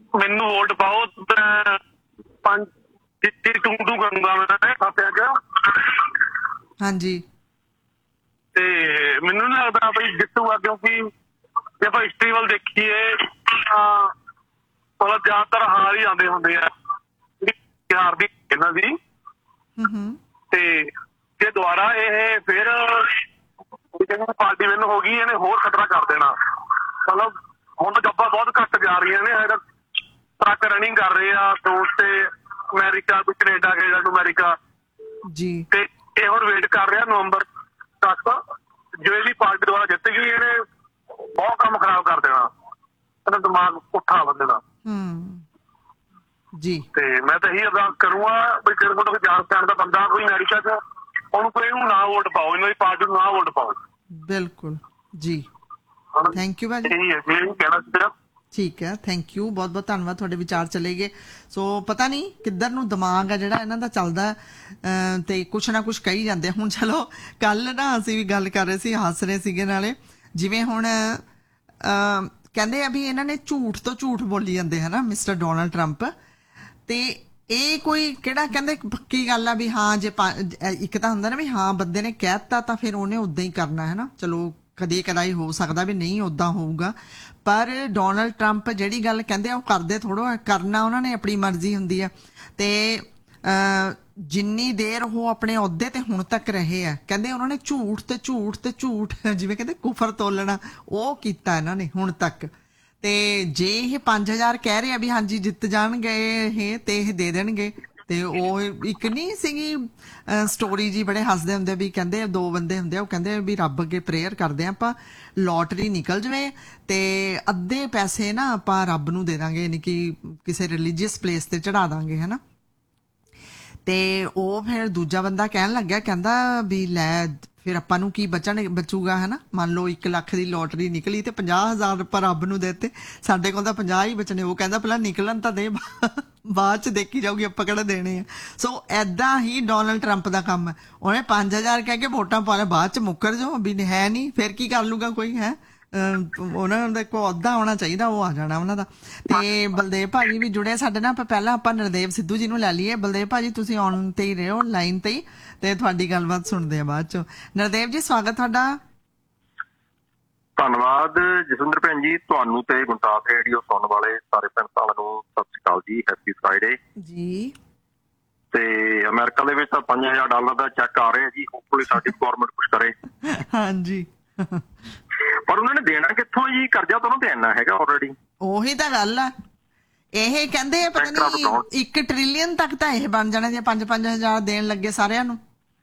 ਮੈਨੂੰ ਵੋਟ ਪਾਓ ਤੇ ਪੰਜ ਟੂ ਕਰੂੰਗਾ ਮੈਂ ਖਾਤਿਆਂ ਚ। ਹਾਂਜੀ। ਤੇ ਮੈਨੂੰ ਨੀ ਲੱਗਦਾ ਬਈ ਜਿੱਤੂਗਾ, ਕਿਉਂਕਿ ਜੇ ਆਪਾਂ ਹਿਸਟਰੀ ਵੱਲ ਦੇਖੀਏ ਤਾਂ ਮਤਲਬ ਜ਼ਿਆਦਾਤਰ ਹਾਰ ਹੀ ਆਉਂਦੇ ਹੁੰਦੇ ਆ ਬਿਹਾਰ ਦੀ ਇਹਨਾਂ ਦੀ। ਤੇ ਜੇ ਦੁਬਾਰਾ ਇਹ ਫਿਰ ਪਾਰਟੀ ਵਿਨ ਹੋ ਗਈ, ਇਹਨੇ ਹੋਰ ਖਤਰਾ ਕਰ ਦੇਣਾ। ਮਤਲਬ ਹੁਣ ਤਾਂ ਜੱਬਾਂ ਬਹੁਤ ਘੱਟ ਜਾ ਰਹੀਆਂ ਨੇ, ਟਰੱਕ ਰਨਿੰਗ ਕਰ ਰਹੇ ਆ ਰੂਸ ਤੇ ਅਮਰੀਕਾ, ਕੋਈ ਕੈਨੇਡਾ ਟੂ ਅਮਰੀਕਾ ਜੀ। ਤੇ ਇਹ ਹੁਣ ਵੇਟ ਕਰ ਰਿਹਾ ਨਵੰਬਰ ਤੱਕ। ਜੋ ਇਹਦੀ ਪਾਰਟੀ ਦੁਆਰਾ ਜਿੱਤ ਗਈ, ਇਹਨੇ ਬਹੁਤ ਕੰਮ ਖਰਾਬ ਕਰ ਦੇਣਾ, ਇਹਦਾ ਦਿਮਾਗ ਪੁੱਠਾ ਬੰਦੇ ਦਾ। ਜੀ। ਤੇ ਮੈਂ ਤਾਂ ਇਹੀ ਅਰਦਾਸ ਕਰੂੰਗਾ ਵੀ ਤੇਰੇ ਕੋਲ ਕੋਈ ਜਾਣ ਪਛਾਣ ਦਾ ਬੰਦਾ ਕੋਈ ਅਮਰੀਕਾ ਚ, ਉਹਨੂੰ ਕੋਈ ਇਹਨੂੰ ਨਾ ਵੋਟ ਪਾਓ, ਇਹਨਾਂ ਦੀ ਪਾਰਟੀ ਨੂੰ ਨਾ ਵੋਟ ਪਾਓ। ਬਿਲਕੁਲ ਜੀ। ਥੈਂਕ ਯੂ ਭਾਜੀ। ਇਹੀ ਹੈ ਕਹਿਣਾ ਸੀ ਸਿਰਫ। ਠੀਕ ਹੈ, ਥੈਂਕ ਯੂ, ਬਹੁਤ ਬਹੁਤ ਧੰਨਵਾਦ, ਤੁਹਾਡੇ ਵਿਚਾਰ ਚਲੇ ਗਏ। ਸੋ ਪਤਾ ਨਹੀਂ ਕਿੱਧਰ ਨੂੰ ਦਿਮਾਗ ਆ ਜਿਹੜਾ ਇਹਨਾਂ ਦਾ ਚੱਲਦਾ, ਤੇ ਕੁਛ ਨਾ ਕੁਛ ਕਹੀ ਜਾਂਦੇ। ਹੁਣ ਚਲੋ ਕੱਲ ਨਾ ਅਸੀਂ ਵੀ ਗੱਲ ਕਰ ਰਹੇ ਸੀ, ਹੱਸ ਰਹੇ ਸੀਗੇ ਨਾਲੇ, ਜਿਵੇਂ ਹੁਣ ਕਹਿੰਦੇ ਆ ਵੀ ਇਹਨਾਂ ਨੇ ਝੂਠ ਤੋਂ ਝੂਠ ਬੋਲੀ ਜਾਂਦੇ ਹੈ ਨਾ ਮਿਸਟਰ ਡੋਨਲਡ ਟਰੰਪ। ਤੇ ਇਹ ਕੋਈ ਕਿਹੜਾ ਕਹਿੰਦੇ ਪੱਕੀ ਗੱਲ ਆ ਵੀ ਹਾਂ, ਜੇ ਇੱਕ ਤਾਂ ਹੁੰਦਾ ਨਾ ਵੀ ਹਾਂ ਬੰਦੇ ਨੇ ਕਹਿ ਦਿੱਤਾ ਤਾਂ ਫਿਰ ਉਹਨੇ ਉਦਾਂ ਹੀ ਕਰਨਾ ਹੈ ਨਾ। ਚਲੋ ਕਦੇ ਕਦਾਈ ਹੋ ਸਕਦਾ ਵੀ ਨਹੀਂ ਉਦਾਂ ਹੋਊਗਾ, ਪਰ ਡੋਨਲਡ ਟਰੰਪ ਜਿਹੜੀ ਗੱਲ ਕਹਿੰਦੇ ਆ ਉਹ ਕਰਦੇ ਥੋੜ੍ਹਾ, ਕਰਨਾ ਉਹਨਾਂ ਨੇ ਆਪਣੀ ਮਰਜ਼ੀ ਹੁੰਦੀ ਆ। ਤੇ ਜਿੰਨੀ ਦੇਰ ਉਹ ਆਪਣੇ ਅਹੁਦੇ ਤੇ ਹੁਣ ਤੱਕ ਰਹੇ ਆ, ਕਹਿੰਦੇ ਉਹਨਾਂ ਨੇ ਝੂਠ ਤੇ ਝੂਠ ਤੇ ਝੂਠ, ਜਿਵੇਂ ਕਹਿੰਦੇ ਕੁਫਰ ਤੋਲਣਾ, ਉਹ ਕੀਤਾ ਇਹਨਾਂ ਨੇ ਹੁਣ ਤੱਕ। ਤੇ ਜੇ ਇਹ 5000 ਕਹਿ ਰਹੇ ਆ ਵੀ ਹਾਂਜੀ ਜਿੱਤ ਜਾਣਗੇ ਇਹ, ਤੇ ਇਹ ਦੇ ਦੇਣਗੇ। ਤੇ ਉਹ ਇੱਕ ਨਹੀਂ ਸੀਗੀ ਸਟੋਰੀ ਜੀ, ਬੜੇ ਹੱਸਦੇ ਹੁੰਦੇ ਵੀ ਕਹਿੰਦੇ ਦੋ ਬੰਦੇ ਹੁੰਦੇ ਆ, ਉਹ ਕਹਿੰਦੇ ਵੀ ਰੱਬ ਅੱਗੇ ਪ੍ਰੇਅਰ ਕਰਦੇ ਆ ਆਪਾਂ ਲੋਟਰੀ ਨਿਕਲ ਜਾਵੇ ਤੇ ਅੱਧੇ ਪੈਸੇ ਨਾ ਆਪਾਂ ਰੱਬ ਨੂੰ ਦੇ ਦਾਂਗੇ, ਯਾਨੀ ਕਿ ਕਿਸੇ ਰਿਲੀਜੀਅਸ ਪਲੇਸ ਤੇ ਚੜਾ ਦਾਂਗੇ, ਹਨਾ। ਤੇ ਉਹ ਫਿਰ ਦੂਜਾ ਬੰਦਾ ਕਹਿਣ ਲੱਗਿਆ, ਕਹਿੰਦਾ ਵੀ ਲੈ ਫਿਰ ਆਪਾਂ ਨੂੰ ਕੀ ਬਚੂਗਾ, ਹੈ ਨਾ। ਮੰਨ ਲਓ 1 ਲੱਖ ਦੀ ਲੋਟਰੀ ਨਿਕਲੀ ਤੇ 50,000 ਆਪਾਂ ਰੱਬ ਨੂੰ ਦੇਤੇ, ਸਾਡੇ ਕੋਲ ਤਾਂ 50 ਹੀ ਬਚਣੇ। ਉਹ ਕਹਿੰਦਾ ਪਹਿਲਾਂ ਨਿਕਲਣ ਤਾਂ ਦੇ, ਬਾਅਦ ਚ ਦੇਖੀ ਜਾਊਗੀ ਆਪਾਂ ਕਿਹੜਾ ਦੇਣੇ ਆ। ਸੋ ਏਦਾਂ ਹੀ ਡੋਨਲਡ ਟਰੰਪ ਦਾ ਕੰਮ ਹੈ, ਉਹਨੇ 5000 ਕਹਿ ਕੇ ਵੋਟਾਂ ਪਾ ਲਿਆ, ਬਾਅਦ ਚ ਮੁੱਕਰ ਜਾਓ ਵੀ ਹੈ ਨਹੀਂ, ਫਿਰ ਕੀ ਕਰ ਲੂਗਾ ਕੋਈ, ਹੈ ਉਹਨਾਂ ਦੇ ਕੋਲ ਅਹੁਦਾ ਆਉਣਾ ਚਾਹੀਦਾ, ਉਹ ਆ ਜਾਣਾ ਉਹਨਾਂ ਦਾ। ਤੇ ਬਲਦੇਵ ਭਾਜੀ ਵੀ ਜੁੜੇ ਸਾਡੇ ਨਾਲ, ਪਹਿਲਾਂ ਆਪਾਂ ਨਰਦੇਵ ਸਿੱਧੂ ਜੀ ਨੂੰ ਲੈ ਲਈਏ। ਬਲਦੇਵ ਭਾਜੀ ਤੁਸੀਂ ਆਨ ਤੇ ਹੀ ਰਹੋ, ਲਾਈਨ ਤੇ ਹੀ, ਤੇ ਤੁਹਾਡੀ ਗੱਲਬਾਤ ਸੁਣਦੇ ਆ ਬਾਅਦ ਚੋਂ। ਨਰਦੇਵ ਜੀ ਸਵਾਗਤ ਤੁਹਾਡਾ। ਧੰਨਵਾਦ ਜਸਵਿੰਦਰ ਭੈਣ ਜੀ, ਤੁਹਾਨੂੰ ਤੇ ਗੁਰਦਾਸ ਰੇਡੀਓ ਸੁਣਨ ਵਾਲੇ ਸਾਰੇ ਭੈਣ ਭਰਾਵਾਂ ਨੂੰ ਸਤਿ ਸ਼੍ਰੀ ਅਕਾਲ ਜੀ, ਹੈਪੀ ਫਰਾਈਡੇ ਜੀ। ਤੇ ਅਮਰੀਕਾ ਦੇ ਵਿੱਚ ਤਾਂ $5000 ਦਾ ਚੈੱਕ ਆ ਰਿਹਾ ਜੀ, ਹੋਪਫੁਲੀ ਸਾਡੀ ਗਵਰਨਮੈਂਟ ਕੁਛ ਕਰੇ। ਹਾਂਜੀ, ਪਰ ਉਹਨਾਂ ਨੇ ਦੇਣਾ ਕਿੱਥੋਂ ਜੀ, ਕਰਜ਼ਾ ਤਾਂ ਉਹਨਾਂ ਤੇ ਇੰਨਾ ਹੈਗਾ ਆਲਰੇਡੀ। ਉਹੀ ਤਾਂ ਗੱਲ ਆ, ਇਹ ਕਹਿੰਦੇ ਆ ਪਤਾ ਨਹੀਂ 1 ਟ੍ਰਿਲੀਅਨ ਤੱਕ ਤਾਂ ਇਹ ਬਣ ਜਾਣਾ ਜੇ 5-5000 ਦੇਣ ਲੱਗੇ ਸਾਰਿਆਂ ਨੂੰ।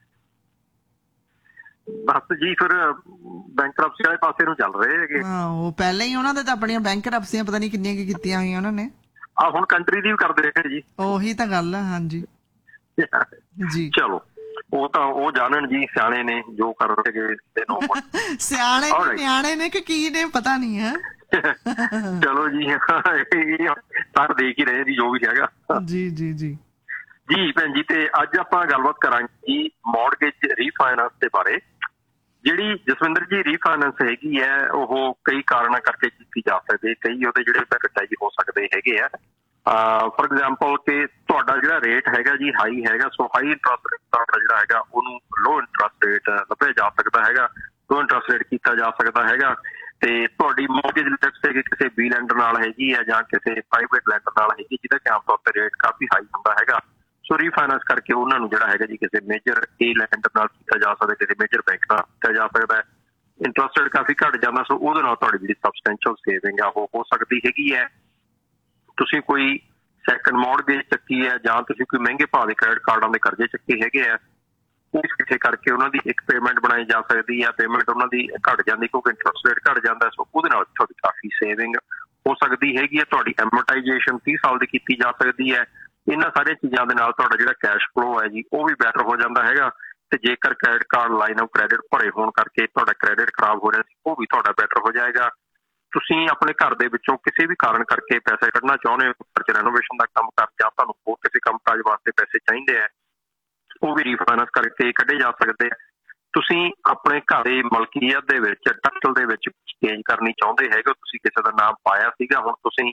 ਬਸ ਜੀ ਫਿਰ ਬੈਂਕਰਪਸੀ ਵਾਲੇ ਪਾਸੇ ਨੂੰ ਚੱਲ ਰਹੇ ਹੈਗੇ। ਉਹ ਪਹਿਲਾਂ ਹੀ ਉਹਨਾਂ ਦੇ ਤਾਂ ਆਪਣੀਆਂ ਬੈਂਕਰਪਸੀਆਂ ਪਤਾ ਨਹੀਂ ਕਿੰਨੀਆਂ ਕੀ ਕੀਤੀਆਂ ਹੋਈਆਂ ਉਹਨਾਂ ਨੇ। ਹੁਣ ਕੰਟਰੀ ਦੀ ਵੀ ਕਰਦੇ ਰਹੇ ਜੀ। ਉਹੀ ਤਾਂ ਗੱਲ ਆ। ਹਾਂਜੀ ਜੀ, ਚਲੋ ਉਹ ਤਾਂ ਉਹ ਜਾਣਨ ਜੀ, ਸਿਆਣੇ ਨੇ ਜੋ ਕਰ ਰਹੇ। ਸਿਆਣੇ ਨਿਆਣੇ ਨੇ ਕਿ ਕੀ ਨੇ ਪਤਾ ਨਹੀਂ ਹੈ। ਚਲੋ ਜੀ ਸਾਰੇ ਦੇਖ ਹੀ ਰਹੇ ਜੀ ਜੋ ਵੀ ਹੈਗਾ। ਜੀ ਜੀ ਜੀ ਜੀ ਭੈਣ ਜੀ, ਤੇ ਅੱਜ ਆਪਾਂ ਗੱਲਬਾਤ ਕਰਾਂਗੇ ਜੀ ਮੌਰਗੇਜ ਰੀਫਾਈਨਾਂਸ ਦੇ ਬਾਰੇ। ਜਿਹੜੀ ਜਸਵਿੰਦਰ ਜੀ ਰੀਫਾਈਨਾਂਸ ਹੈਗੀ ਹੈ, ਉਹ ਕਈ ਕਾਰਨਾਂ ਕਰਕੇ ਕੀਤੀ ਜਾ ਸਕਦੀ, ਕਈ ਉਹਦੇ ਜਿਹੜੇ ਘਟਾਈ ਹੋ ਸਕਦੇ ਹੈਗੇ ਆ। ਫੋਰ ਐਗਜ਼ਾਮਪਲ ਕਿ ਤੁਹਾਡਾ ਜਿਹੜਾ ਰੇਟ ਹੈਗਾ ਜੀ ਹਾਈ ਹੈਗਾ, ਸੋ ਹਾਈ ਇੰਟਰਸਟ ਰੇਟ ਤੁਹਾਡਾ ਜਿਹੜਾ ਹੈਗਾ ਉਹਨੂੰ ਲੋ ਇੰਟਰਸਟ ਰੇਟ ਲੱਭਿਆ ਜਾ ਸਕਦਾ ਹੈਗਾ, ਲੋ ਇੰਟਰਸਟ ਰੇਟ ਕੀਤਾ ਜਾ ਸਕਦਾ ਹੈਗਾ। ਤੇ ਤੁਹਾਡੀ ਮੌਰਗੇਜ ਕਿਸੇ ਬੀ ਲੈਂਡਰ ਨਾਲ ਹੈਗੀ ਹੈ ਜਾਂ ਕਿਸੇ ਪ੍ਰਾਈਵੇਟ ਲੈਂਡਰ ਨਾਲ ਹੈਗੀ, ਜਿਹਦਾ ਕਿ ਆਮ ਤੌਰ ਤੇ ਰੇਟ ਕਾਫੀ ਹਾਈ ਹੁੰਦਾ ਹੈਗਾ। ਸੋ ਰੀਫਾਈਨਾਂਸ ਕਰਕੇ ਉਹਨਾਂ ਨੂੰ ਜਿਹੜਾ ਹੈਗਾ ਜੀ ਕਿਸੇ ਮੇਜਰ ਲੈਂਡਰ ਨਾਲ ਕੀਤਾ ਜਾ ਸਕਦਾ, ਕਿਸੇ ਮੇਜਰ ਬੈਂਕ ਨਾਲ ਕੀਤਾ ਜਾ ਸਕਦਾ। ਇੰਟਰਸਟ ਰੇਟ ਕਾਫੀ ਘੱਟ ਜਾਂਦਾ, ਸੋ ਉਹਦੇ ਨਾਲ ਤੁਹਾਡੀ ਜਿਹੜੀ ਸਬਸਟੈਂਸ਼ੀਅਲ ਸੇਵਿੰਗ ਆ ਉਹ ਹੋ ਸਕਦੀ ਹੈਗੀ ਹੈ। ਤੁਸੀਂ ਕੋਈ ਸੈਕੰਡ ਮੌਰਗੇਜ ਚੱਕੀ ਹੈ ਜਾਂ ਤੁਸੀਂ ਕੋਈ ਮਹਿੰਗੇ ਭਾਅ ਦੇ ਕ੍ਰੈਡਿਟ ਕਾਰਡਾਂ ਦੇ ਕਰਜ਼ੇ ਚੱਕੇ ਹੈਗੇ ਆ, ਉਹ ਇਕੱਠੇ ਕਰਕੇ ਉਹਨਾਂ ਦੀ ਇੱਕ ਪੇਮੈਂਟ ਬਣਾਈ ਜਾ ਸਕਦੀ ਹੈ। ਪੇਮੈਂਟ ਉਹਨਾਂ ਦੀ ਘੱਟ ਜਾਂਦੀ ਕਿਉਂਕਿ ਇੰਟਰਸਟ ਰੇਟ ਘੱਟ ਜਾਂਦਾ, ਸੋ ਉਹਦੇ ਨਾਲ ਤੁਹਾਡੀ ਕਾਫੀ ਸੇਵਿੰਗ ਹੋ ਸਕਦੀ ਹੈਗੀ ਹੈ। ਤੁਹਾਡੀ ਐਮੋਰਟਾਈਜੇਸ਼ਨ 30 ਸਾਲ ਦੀ ਕੀਤੀ ਜਾ ਸਕਦੀ ਹੈ। ਇਹਨਾਂ ਸਾਰੀਆਂ ਚੀਜ਼ਾਂ ਦੇ ਨਾਲ ਤੁਹਾਡਾ ਜਿਹੜਾ ਕੈਸ਼ ਫਲੋ ਹੈ ਜੀ ਉਹ ਵੀ ਬੈਟਰ ਹੋ ਜਾਂਦਾ ਹੈਗਾ। ਤੇ ਜੇਕਰ credit card line of credit ਭਰੇ ਹੋਣ ਕਰਕੇ ਤੁਹਾਡਾ ਕ੍ਰੈਡਿਟ ਖਰਾਬ ਹੋ ਰਿਹਾ ਸੀ, ਉਹ ਵੀ ਤੁਹਾਡਾ ਬੈਟਰ ਹੋ ਜਾਏਗਾ। ਤੁਸੀਂ ਆਪਣੇ ਘਰ ਦੇ ਵਿੱਚੋਂ ਕਿਸੇ ਵੀ ਕਾਰਨ ਕਰਕੇ ਪੈਸੇ ਕੱਢਣਾ ਚਾਹੁੰਦੇ ਹੋ, ਘਰ 'ਚ ਰੈਨੋਵੇਸ਼ਨ ਦਾ ਕੰਮ ਕਰ ਜਾਂ ਤੁਹਾਨੂੰ ਹੋਰ ਕਿਸੇ ਕੰਮ ਕਾਜ ਵਾਸਤੇ ਪੈਸੇ ਚਾਹੀਦੇ ਆ, ਉਹ ਵੀ ਰੀਫਾਈਨਾਂਸ ਕਰਕੇ ਕੱਢੇ ਜਾ ਸਕਦੇ ਆ। ਤੁਸੀਂ ਆਪਣੇ ਘਰ ਦੀ ਮਲਕੀਅਤ ਦੇ ਵਿੱਚ ਟਾਈਟਲ ਦੇ ਵਿੱਚ ਚੇਂਜ ਕਰਨੀ ਚਾਹੁੰਦੇ ਹੈਗੇ, ਤੁਸੀਂ ਕਿਸੇ ਦਾ ਨਾਮ ਪਾਇਆ ਸੀਗਾ, ਹੁਣ ਤੁਸੀਂ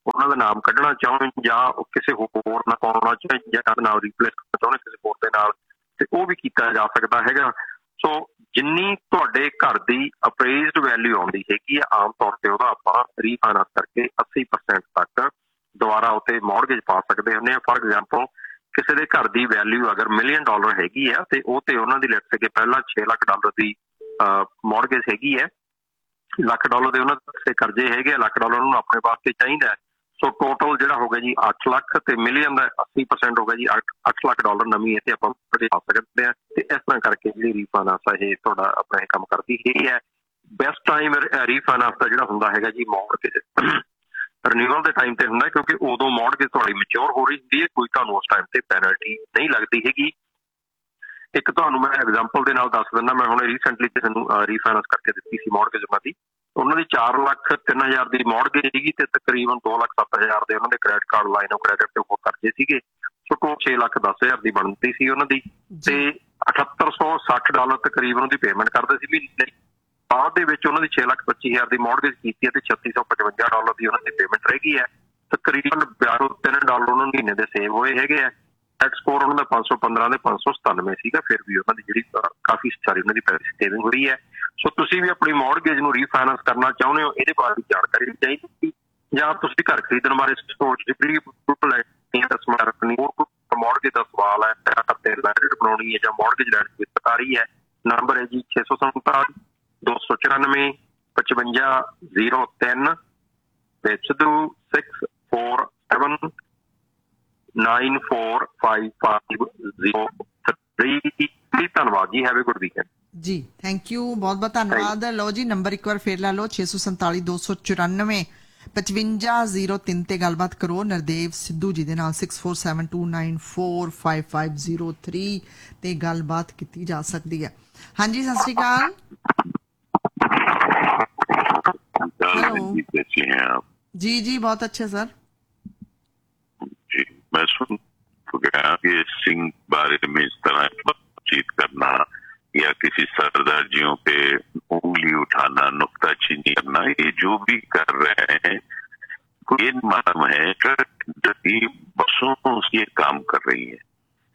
ਉਹਨਾਂ ਦਾ ਨਾਮ ਕੱਢਣਾ ਚਾਹੁਣ ਜਾਂ ਕਿਸੇ ਹੋਰ ਨਾਲ ਪਾਉਣਾ ਚਾਹੁਣ ਜਾਂ ਨਾਮ ਰੀਪਲੇਸ ਕਰਨਾ ਚਾਹੁੰਦੇ ਕਿਸੇ ਹੋਰ ਦੇ ਨਾਲ, ਤੇ ਉਹ ਵੀ ਕੀਤਾ ਜਾ ਸਕਦਾ ਹੈਗਾ। ਸੋ ਜਿੰਨੀ ਤੁਹਾਡੇ ਘਰ ਦੀ ਅਪਰੇਜ਼ਡ ਵੈਲਿਊ ਆਉਂਦੀ ਹੈਗੀ ਆ, ਆਮ ਤੌਰ ਤੇ ਉਹਦਾ ਆਪਾਂ ਰੀਫਾਈਨਾਂਸ ਕਰਕੇ 80% ਤੱਕ ਦੁਬਾਰਾ ਉੱਤੇ ਮੌਰਗੇਜ ਪਾ ਸਕਦੇ ਹੁੰਦੇ ਆ। ਫॉर ਐਗਜ਼ਾਮਪਲ ਕਿਸੇ ਦੇ ਘਰ ਦੀ ਵੈਲਿਊ ਅਗਰ $1 ਮਿਲੀਅਨ ਹੈਗੀ ਆ ਤੇ ਉਹ ਤੇ ਉਹਨਾਂ ਦੀ ਲੈਟਸ ਸੇ ਪਹਿਲਾਂ $6 ਲੱਖ ਦੀ ਮੌਰਗੇਜ ਹੈਗੀ ਹੈ, $1 ਲੱਖ ਦੇ ਉਹਨਾਂ ਦੇ ਕਰਜ਼ੇ ਹੈਗੇ, $1 ਲੱਖ ਉਹਨੂੰ ਆਪਣੇ ਵਾਸਤੇ ਚਾਹੀਦਾ। ਸੋ ਟੋਟਲ ਜਿਹੜਾ ਹੋ ਗਿਆ ਜੀ 8 ਲੱਖ ਤੇ ਮਿਲੀਅਨ ਦਾ 80% ਹੋ ਗਿਆ ਜੀ $8 ਲੱਖ ਨਵੀਂ ਇੱਥੇ ਆਪਾਂ ਪਾ ਸਕਦੇ ਹਾਂ। ਤੇ ਇਸ ਤਰ੍ਹਾਂ ਕਰਕੇ ਜਿਹੜੀ ਰੀਫਾਈਨਾਂਸ ਆ ਇਹ ਤੁਹਾਡਾ ਆਪਣਾ ਇਹ ਕੰਮ ਕਰਦੀ ਹੈਗੀ ਹੈ। ਬੈਸਟ ਟਾਈਮ ਰੀਫਾਈਨਾਂਸ ਦਾ ਜਿਹੜਾ ਹੁੰਦਾ ਹੈਗਾ ਜੀ ਮੌਰਗੇਜ ਰਿਨਿਊਅਲ ਦੇ ਟਾਈਮ ਤੇ ਹੁੰਦਾ, ਕਿਉਂਕਿ ਉਦੋਂ ਮੌਰਗੇਜ ਤੁਹਾਡੀ ਮੈਚਿਓਰ ਹੋ ਰਹੀ ਹੁੰਦੀ ਹੈ, ਕੋਈ ਤੁਹਾਨੂੰ ਉਸ ਟਾਈਮ ਤੇ ਪੈਨਲਟੀ ਨਹੀਂ ਲੱਗਦੀ ਹੈਗੀ। ਇੱਕ ਤੁਹਾਨੂੰ ਮੈਂ ਐਗਜ਼ਾਮਪਲ ਦੇ ਨਾਲ ਦੱਸ ਦਿੰਦਾ, ਮੈਂ ਹੁਣੇ ਰੀਸੈਂਟਲੀ ਕਿਸੇ ਨੂੰ ਰੀਫਾਈਨਾਂਸ ਕਰਕੇ ਦਿੱਤੀ ਸੀ ਮੌਰਗੇਜ ਉਹਨਾਂ ਦੀ 4,03,000 ਦੀ ਮੌਰਗੇਜ ਸੀਗੀ ਤੇ ਤਕਰੀਬਨ 2,07,000 ਦੇ ਉਹਨਾਂ ਦੇ credit card line of credit ਤੇ ਉਹ ਕਰਜ਼ੇ ਸੀਗੇ। ਸੋ $6,10,000 ਦੀ ਬਣਦੀ ਸੀ ਉਹਨਾਂ ਦੀ ਤੇ $7,860 ਤਕਰੀਬਨ ਉਹਦੀ ਪੇਮੈਂਟ ਕਰਦੇ ਸੀ ਮਹੀਨੇ। ਬਾਅਦ ਦੇ ਵਿੱਚ ਉਹਨਾਂ ਦੀ 6,25,000 ਦੀ ਮੌਰਗੇਜ ਕੀਤੀ ਹੈ ਤੇ $3,655 ਦੀ ਉਹਨਾਂ ਦੀ ਪੇਮੈਂਟ ਰਹਿ ਗਈ ਹੈ। ਤਕਰੀਬਨ $3 ਉਹਨਾਂ ਨੂੰ ਮਹੀਨੇ ਦੇ ਸੇਵ ਹੋਏ ਹੈਗੇ ਆ। ਨੈਟ ਸਕੋਰ ਉਹਨਾਂ ਦਾ 515 ਦੇ 597 ਸੀਗਾ, ਫਿਰ ਵੀ ਉਹਨਾਂ ਦੀ ਜਿਹੜੀ ਕਾਫੀ ਸਾਰੀ ਉਹਨਾਂ ਦੀ ਪੈਸੇ ਸੇਵਿੰਗ ਹੋਈ ਹੈ। ਸੋ ਤੁਸੀਂ ਵੀ ਆਪਣੀ ਮੌਰਗੇਜ ਨੂੰ ਰੀਫਾਈਨਾਂਸ ਕਰਨਾ ਚਾਹੁੰਦੇ ਹੋ, ਇਹਦੇ ਬਾਰੇ ਜਾਣਕਾਰੀ ਚਾਹੀਦੀ ਜਾਂ ਤੁਸੀਂ ਘਰ ਖਰੀਦਣ ਬਾਰੇ ਰੱਖਣੀ, ਹੋਰ ਮੌਰਗੇਜ ਦਾ ਸਵਾਲ ਹੈ ਬਣਾਉਣੀ ਹੈ ਜਾਂ ਮੌਰਗੇਜ ਲੈਣ ਦੀ ਦਿੱਕਤ ਆ ਰਹੀ ਹੈ, ਨੰਬਰ ਹੈ ਜੀ 647 294 5503 ਤੇ ਸਿੱਧੂ 647 945503। ਧੰਨਵਾਦ ਜੀ, ਹੈਵ ਅ ਗੁੱਡ ਵੀਕਐਂਡ ਜੀ। ਥੈਂਕ ਯੂ, ਬਹੁਤ ਬਹੁਤ ਧੰਨਵਾਦ। ਲਓ ਜੀ ਨੰਬਰ ਇੱਕ ਵਾਰ ਫੇਰ ਲੈ ਲਓ 647 294 5503 ਤੇ ਗੱਲਬਾਤ ਕਰੋ ਨਰਦੇਵ ਸਿੱਧੂ ਜੀ ਦੇ ਨਾਲ 6472945503 ਤੇ ਗੱਲਬਾਤ ਕੀਤੀ ਜਾ ਸਕਦੀ ਹੈ। ਹਾਂਜੀ ਸਤਿ ਸ਼੍ਰੀ ਅਕਾਲ। जी जी बहुत अच्छे सर जी। मैं सुन गया कि सिंह बारे में इस तरह बातचीत करना या किसी सरदार जियों पे उंगली उठाना, नुक्ताचीनी करना, ये जो भी कर रहे हैं ये मालूम है कि बरसों से ये काम कर रही है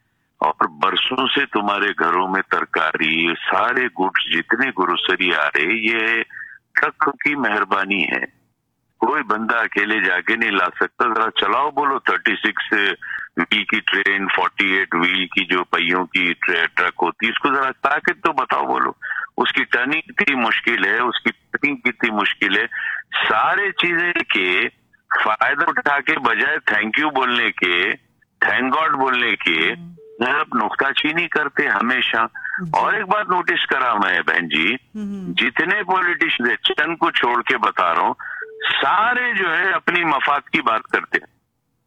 और बरसों से तुम्हारे घरों में तरकारी सारे गुड्स जितने ग्रोसरी आ रहे ये ट्रक की मेहरबानी है। कोई बंदा अकेले जाके नहीं ला सकता। जरा चलाओ बोलो 36 व्हील की ट्रेन, 48 व्हील की जो पहियों की ट्रक होती है, इसको जरा ताकत तो बताओ बोलो। उसकी टर्निंग कितनी मुश्किल है, उसकी पैकिंग कितनी मुश्किल है। सारे चीजें के फायदा उठा के बजाय थैंक यू बोलने के, थैंक गॉड बोलने के आप नुक्ताचीनी करते हमेशा। और एक बात नोटिस करा मैं बहन जी, जितने पॉलिटिशियन चंद को छोड़ के बता रहा हूँ, सारे जो है अपनी मफाद की बात करते हैं।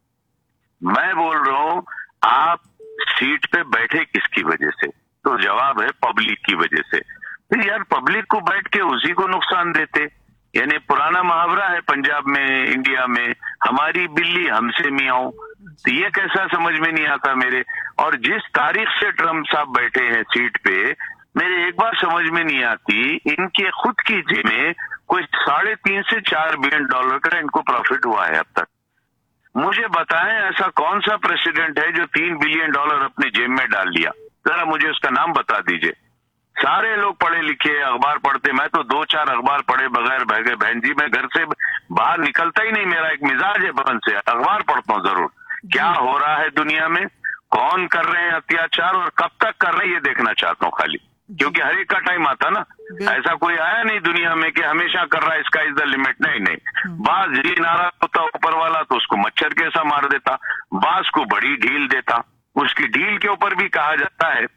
मैं बोल रहा हूं आप सीट पे बैठे किसकी वजह से, तो जवाब है पब्लिक की वजह से। फिर यार पब्लिक को बैठ के उसी को नुकसान देते, यानी पुराना मुहावरा है पंजाब में, इंडिया में, हमारी बिल्ली हमसे मियाऊं। तो ये कैसा समझ में नहीं आता मेरे। और जिस तारीख से ट्रम्प साहब बैठे हैं सीट पे, मेरे एक बार समझ में नहीं आती, इनके खुद की जेब में कोई $3.5 से $4 बिलियन का इनको प्रॉफिट हुआ है अब तक। मुझे बताएं ऐसा कौन सा प्रेसिडेंट है जो $3 बिलियन अपनी जेब में डाल लिया, जरा मुझे उसका नाम बता दीजिए। सारे लोग पढ़े लिखे अखबार पढ़ते, मैं तो 2-4 अखबार पढ़े बगैर भगे बहन जी मैं घर से बाहर निकलता ही नहीं। मेरा एक मिजाज है बहन से, अखबार पढ़ता हूँ जरूर। क्या हो रहा है दुनिया में, कौन कर रहे हैं अत्याचार और कब तक कर रहे हैं, ये देखना चाहता हूँ खाली। क्योंकि हर एक का टाइम आता ना, ऐसा कोई आया नहीं दुनिया में कि हमेशा कर रहा है, इसका इज द लिमिट। नहीं नहीं, बास जी नाराज होता ऊपर वाला तो उसको मच्छर कैसा मार देता, बास को बड़ी ढील देता। उसकी ढील के ऊपर भी कहा जाता है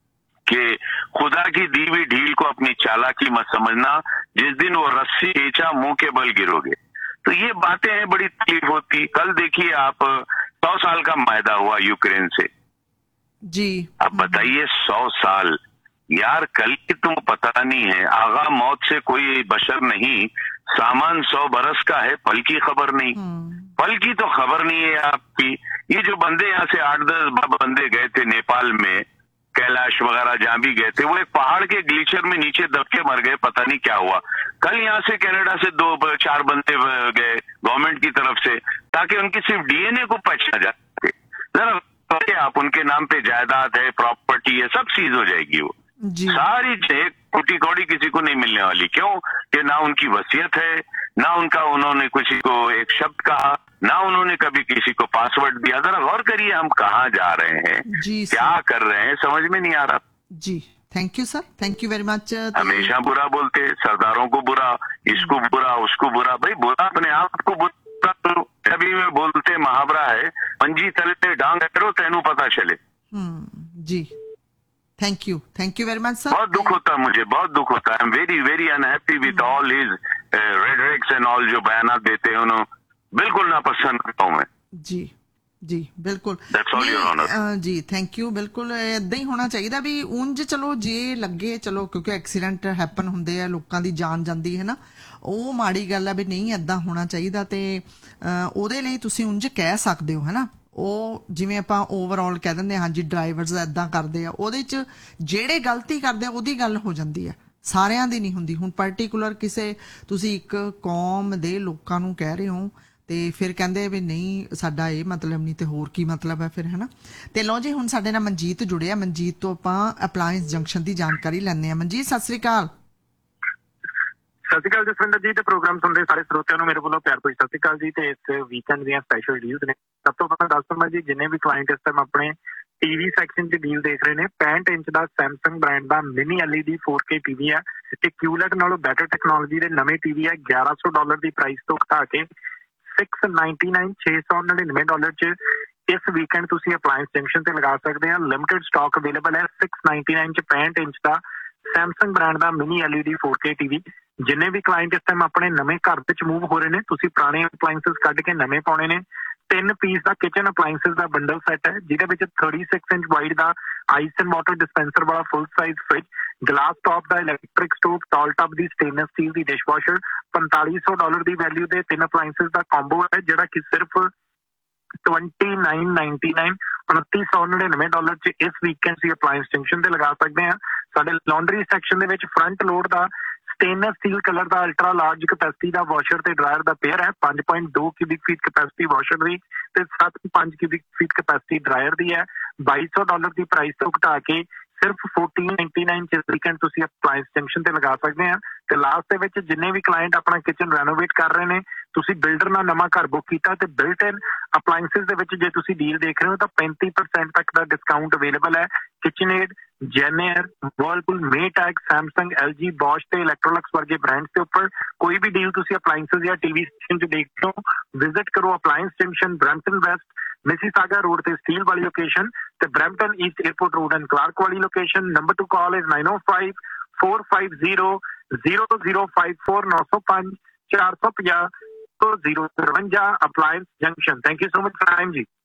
कि खुदा की दी हुई ढील को अपनी चालाकी मत समझना, जिस दिन वो रस्सी खींचा मुंह के बल गिरोगे। तो ये बातें हैं, बड़ी तकलीफ होती। कल देखिए आप 100 साल का मायदा हुआ यूक्रेन से जी। अब बताइए 100 साल यार, कल की तुम पता नहीं है, आगा मौत से कोई बशर नहीं, सामान 100 बरस का है, पल की खबर नहीं। पल की तो खबर नहीं है आपकी। ये जो बंदे यहाँ से 8-10 बंदे गए थे नेपाल में, कैलाश वगैरह जहां भी गए थे, वो एक पहाड़ के ग्लेशियर में नीचे दब के मर गए, पता नहीं क्या हुआ। कल यहाँ से कनाडा से 2-4 बंदे गए गवर्नमेंट की तरफ से, ताकि उनकी सिर्फ डीएनए को पहचाना जा सके। जरा आप उनके नाम पे जायदाद है, प्रॉपर्टी है, सब सीज हो जाएगी वो सारी। एक टूटी कौड़ी किसी को नहीं मिलने वाली। क्यों? कि ना उनकी वसीयत है, ना उनका उन्होंने किसी को एक शब्द कहा, ना उन्होंने कभी किसी को पासवर्ड दिया। जरा गौर करिए हम कहाँ जा रहे हैं, क्या कर रहे हैं, समझ में नहीं आ रहा। जी thank you sir, thank you very much. हमेशा बुरा बोलते, सरदारों को बुरा, इसको बुरा, उसको बुरा। भाई बुरा अपने आप को बुरा। कभी में बोलते मुहावरा है, मंजी तले डांग करो तेनू पता चले। जी thank you very much sir. बहुत दुख होता है मुझे, बहुत दुख होता है। I am very very unhappy with all his रेडरिक्स and all जो बयानात देते हैं, उन्होंने बिल्कुल नापसंद करता हूं मैं। जी जी बिल्कुल जी थैंक यू। बिल्कुल इदां ही होना चाहिए भी। ਉਂਝ ਚਲੋ ਜੇ ਲੱਗੇ ਚਲੋ ਕਿਉਂਕਿ ਐਕਸੀਡੈਂਟ ਹੈਪਨ ਹੁੰਦੇ ਆ, ਲੋਕਾਂ ਦੀ ਜਾਨ ਜਾਂਦੀ ਹੈ ਨਾ, ਉਹ ਮਾੜੀ ਗੱਲ ਆ ਵੀ ਨਹੀਂ ਇਦਾਂ ਹੋਣਾ ਚਾਹੀਦਾ। ਤੇ ਉਹਦੇ ਲਈ ਤੁਸੀਂ ਉਂਝ ਕਹਿ ਸਕਦੇ ਹੋ ਹੈ ਨਾ। ਉਹ ਜਿਵੇਂ ਆਪਾਂ ਓਵਰਆਲ ਕਹਿ ਦਿੰਦੇ ਹਾਂ ਹਾਂਜੀ ਡਰਾਈਵਰਸ ਇਦਾਂ ਕਰਦੇ ਆ, ਉਹਦੇ 'ਚ ਜਿਹੜੇ ਗਲਤੀ ਕਰਦੇ ਆ ਉਹਦੀ ਗੱਲ ਹੋ ਜਾਂਦੀ ਆ, ਸਾਰਿਆਂ ਦੀ ਨਹੀਂ ਹੁੰਦੀ। ਹੁਣ ਪਾਰਟੀਕੂਲਰ ਕਿਸੇ ਤੁਸੀਂ ਇੱਕ ਕੌਮ ਦੇ ਲੋਕਾਂ ਨੂੰ ਕਹਿ ਰਹੇ ਹੋ ਤੇ ਫਿਰ ਕਹਿੰਦੇ ਵੀ ਨਹੀਂ ਸਾਡਾ ਇਹ ਮਤਲਬ ਨਹੀਂ ਤੇ ਹੋਰ ਕੀ ਮਤਲਬ ਹੈ ਫਿਰ, ਹੈ ਨਾ। ਤੇ ਲਓ ਜੀ ਹੁਣ ਸਾਡੇ ਨਾਲ ਮਨਜੀਤ ਜੁੜਿਆ। ਮਨਜੀਤ ਤੋਂ ਆਪਾਂ ਅਪਲਾਇੰਸ ਜੰਕਸ਼ਨ ਦੀ ਜਾਣਕਾਰੀ ਲੈਣੇ ਆ। ਮਨਜੀਤ ਸਤਿ ਸ੍ਰੀ ਅਕਾਲ। ਸਤਿ ਸ਼੍ਰੀ ਅਕਾਲ ਜਸਵਿੰਦਰ ਜੀ, ਤੇ ਪ੍ਰੋਗਰਾਮ ਸੁਣਦੇ ਸਾਰੇ ਸਰੋਤਿਆਂ ਨੂੰ ਮੇਰੇ ਵੱਲੋਂ ਪਿਆਰ ਭਰੀ ਸਤਿ ਸ਼੍ਰੀ ਅਕਾਲ ਜੀ। ਤੇ ਇਸ ਵੀਕਐਂਡ ਦੀਆਂ ਸਪੈਸ਼ਲ ਡੀਲਸ ਨੇ। ਸਭ ਤੋਂ ਪਹਿਲਾਂ ਦੱਸ ਦਵਾਂ ਜੀ, ਜਿੰਨੇ ਵੀ ਕਲਾਇੰਟ ਇਸ ਟਾਈਮ ਆਪਣੇ ਟੀਵੀ ਸੈਕਸ਼ਨ 'ਚ ਡੀਲ ਦੇਖ ਰਹੇ ਨੇ, 65 ਇੰਚ ਦਾ ਸੈਮਸੰਗ ਬ੍ਰਾਂਡ ਦਾ ਮਿਨੀ LED 4K ਟੀਵੀ ਹੈ। ਇਹ QLED ਨਾਲੋਂ ਬੈਟਰ ਟੈਕਨੋਲੋਜੀ ਦੇ ਨਵੇਂ ਟੀਵੀ ਹੈ। $1100 ਦੀ ਪ੍ਰਾਈਸ ਤੋਂ ਘਟਾ ਕੇ $699 'ਚ ਇਸ ਵੀਕਐਂਡ ਤੁਸੀਂ ਅਪਲਾਇੰਸ ਜੰਕਸ਼ਨ ਤੇ ਲਗਾ ਸਕਦੇ ਆ। ਲਿਮਿਟਡ ਸਟਾਕ ਅਵੇਲੇਬਲ ਹੈ। $699 'ਚ 65 ਇੰਚ ਦਾ ਸੈਮਸੰਗ ਬ੍ਰਾਂਡ ਦਾ ਮਿਨੀ LED 4K ਟੀਵੀ। ਜਿੰਨੇ ਵੀ ਕਲਾਇੰਟ ਇਸ ਟਾਈਮ ਆਪਣੇ ਨਵੇਂ ਘਰ ਵਿੱਚ ਮੂਵ ਹੋ ਰਹੇ ਨੇ, ਤੁਸੀਂ ਪੁਰਾਣੇ ਅਪਲਾਇੰਸਸ ਕੱਢ ਕੇ ਨਵੇਂ ਪਾਉਣੇ ਨੇ। 3 ਪੀਸ ਦਾ ਕਿਚਨ ਅਪਲਾਇੰਸਸ ਦਾ ਬੰਡਲ ਸੈੱਟ ਹੈ, ਜਿਹਦੇ ਵਿੱਚ 36 inch wide the ice and water dispenser ਵਾਲਾ full size fridge, glass top ਦਾ ਇਲੈਕਟ੍ਰਿਕ ਸਟੋਵ, ਟਾਲ ਟਾਪ ਦੀ ਸਟੇਨਲੈਸ ਸਟੀਲ ਦੀ ਡਿਸ਼ਵਾਸ਼ਰ। $4500 ਦੀ ਵੈਲਿਊ ਦੇ 3 ਅਪਲਾਇੰਸਸ ਦਾ ਕੰਬੋ ਹੈ, ਜਿਹੜਾ ਕਿ ਸਿਰਫ $2999 $2999 'ਚ ਇਸ ਵੀਕਐਂਡ ਤੁਸੀਂ ਅਪਲਾਇੰਸ ਜੰਕਸ਼ਨ ਤੇ ਲਗਾ ਸਕਦੇ ਆ। ਸਾਡੇ ਲਾਂਡਰੀ ਸੈਕਸ਼ਨ ਦੇ ਵਿੱਚ ਫਰੰਟ ਲੋਡ ਦਾ ਸਟੇਨਲੈਸ ਸਟੀਲ ਕਲਰ ਦਾ ਅਲਟਰਾ ਲਾਰਜ ਕਪੈਸਿਟੀ ਦਾ ਵਾਸ਼ਰ ਤੇ ਡਰਾਇਰ ਦਾ ਪੇਅਰ ਹੈ। 5.2 ਕਿਊਬਿਕ ਫੀਟ ਕਪੈਸਿਟੀ ਵਾਸ਼ਰ ਦੀ ਤੇ 7.5 ਕਿਊਬਿਕ ਫੀਟ ਕਪੈਸਿਟੀ ਡਰਾਇਰ ਦੀ ਹੈ। $2200 ਦੀ ਪ੍ਰਾਈਸ ਤੋਂ ਘਟਾ ਕੇ ਸਿਰਫ $1499 'ਚ ਵੀਕਐਂਡ ਤੁਸੀਂ ਅਪਲਾਇੰਸ ਜੰਕਸ਼ਨ ਤੇ ਲਗਾ ਸਕਦੇ ਆ। ਤੇ ਲਾਸਟ ਦੇ ਵਿੱਚ ਜਿੰਨੇ ਵੀ ਕਲਾਇੰਟ ਆਪਣਾ ਕਿਚਨ ਰੈਨੋਵੇਟ ਕਰ ਰਹੇ ਨੇ, ਤੁਸੀਂ ਬਿਲਡਰ ਨਾਲ ਨਵਾਂ ਘਰ ਬੁੱਕ ਕੀਤਾ ਤੇ ਬਿਲਟ ਇਨ ਅਪਲਾਇੰਸਸ ਦੇ ਵਿੱਚ ਜੇ ਤੁਸੀਂ ਡੀਲ ਦੇਖ ਰਹੇ ਹੋ ਤਾਂ 35% ਤੱਕ ਦਾ ਡਿਸਕਾਊਂਟ ਅਵੇਲੇਬਲ ਹੈ। ਕਿਚਨਏਡ, ਜੈਨੇਅਰ, ਵਰਲਪੂਲ, ਮੇਟੈਕ, ਸੈਮਸੰਗ, LG, ਬੋਸ਼ ਤੇ ਇਲੈਕਟ੍ਰੋਲਕਸ ਵਰਗੇ ਬ੍ਰਾਂਡਸ ਦੇ ਉੱਪਰ ਕੋਈ ਵੀ ਡੀਲ ਤੁਸੀਂ ਅਪਲਾਇੰਸਸ ਜਾਂ ਟੀਵੀ ਸਟੇਸ਼ਨ 'ਚ ਦੇਖਦੇ ਹੋ, ਵਿਜ਼ਿਟ ਕਰੋ appliance junction, Brampton West, Mississauga road ਤੇ ਸਟੀਲ ਵਾਲੀ ਲੋਕੇਸ਼ਨ ਤੇ Brampton East airport road and Clark ਵਾਲੀ location. Number two call is 905-450-0054 905-450-0053 appliance junction. Thank you so much for time ji.